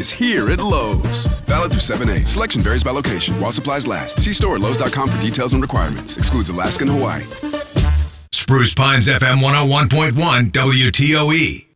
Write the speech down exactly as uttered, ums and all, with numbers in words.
is here at Lowe's. Valid through seven eight. Selection varies by location. While supplies last. See store at Lowe's dot com for details and requirements. Excludes Alaska and Hawaii. Spruce Pines F M one oh one point one W T O E.